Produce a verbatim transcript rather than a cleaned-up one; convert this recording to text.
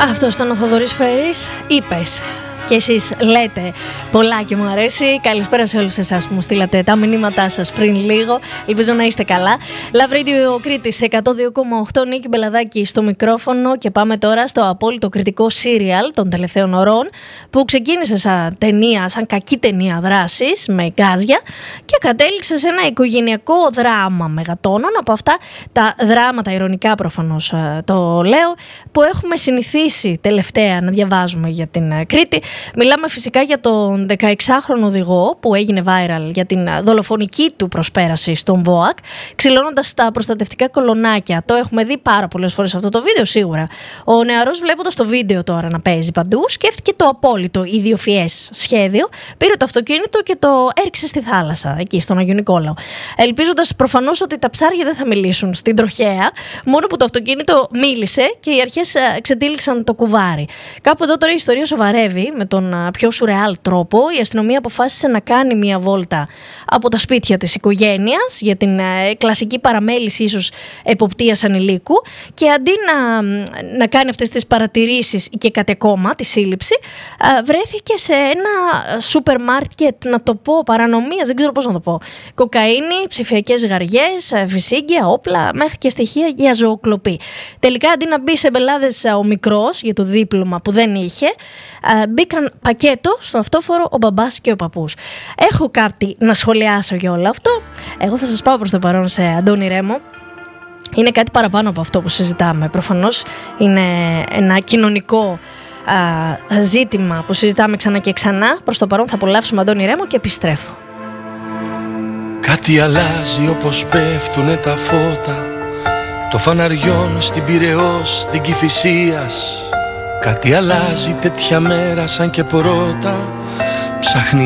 Αυτός ήταν ο Θοδωρής Φέρης. Είπες και εσείς λέτε πολλά και μου αρέσει. Καλησπέρα σε όλους εσάς που μου στείλατε τα μηνύματά σας πριν λίγο. Ελπίζω να είστε καλά. Love Radio Κρήτης εκατό δύο κόμμα οκτώ, Νίκη Μπελαδάκη στο μικρόφωνο. Και πάμε τώρα στο απόλυτο κριτικό σύριαλ των τελευταίων ωρών, που ξεκίνησε σαν ταινία, σαν κακή ταινία δράσης με γκάζια και κατέληξε σε ένα οικογενειακό δράμα μεγατόνων. Από αυτά τα δράματα, ειρωνικά προφανώς το λέω, που έχουμε συνηθίσει τελευταία να διαβάζουμε για την Κρήτη. Μιλάμε φυσικά για τον δεκαεξάχρονο οδηγό που έγινε viral για την δολοφονική του προσπέραση στον ΒΟΑΚ, ξυλώνοντας τα προστατευτικά κολονάκια. Το έχουμε δει πάρα πολλές φορές αυτό το βίντεο σίγουρα. Ο νεαρός, βλέποντας το βίντεο τώρα να παίζει παντού, σκέφτηκε το απόλυτο ιδιοφυές σχέδιο. Πήρε το αυτοκίνητο και το έριξε στη θάλασσα, εκεί στον Αγιο Νικόλαο. Ελπίζοντας προφανώς ότι τα ψάρια δεν θα μιλήσουν στην τροχέα, μόνο που το αυτοκίνητο μίλησε και οι αρχές ξετύλιξαν το κουβάρι. Κάπου εδώ τώρα η ιστορία σοβαρεύει με τον πιο σουρεάλ τρόπο. Η αστυνομία αποφάσισε να κάνει μία βόλτα από τα σπίτια της οικογένειας για την ε, κλασική παραμέληση ίσως εποπτείας ανηλίκου, και αντί να, να κάνει αυτές τις παρατηρήσεις και κατ' ακόμα τη σύλληψη, ε, βρέθηκε σε ένα σούπερ μάρκετ, να το πω, παρανομίας, δεν ξέρω πώς να το πω. Κοκαίνη, ψηφιακές γαριές, φυσίγγια, όπλα, μέχρι και στοιχεία για ζωοκλοπή. Τελικά, αντί να μπει σε μπελάδες ο μικρός για το δίπλωμα που δεν είχε, ε, μπήκαν πακέτο στο αυτόφορο ο μπαμπάς και ο παππούς. Έχω κάτι να σχολιάσω για όλο αυτό. Εγώ θα σας πάω προς το παρόν σε Αντώνη Ρέμο. Είναι κάτι παραπάνω από αυτό που συζητάμε. Προφανώς είναι ένα κοινωνικό α, ζήτημα που συζητάμε ξανά και ξανά. Προς το παρόν θα απολαύσουμε Αντώνη Ρέμο και επιστρέφω. Κάτι αλλάζει όπως πέφτουνε τα φώτα το φαναριών στην Πειραιώς, στην Κηφισίας. Κάτι αλλάζει τέτοια μέρα σαν και πρώτα. Ψάχνει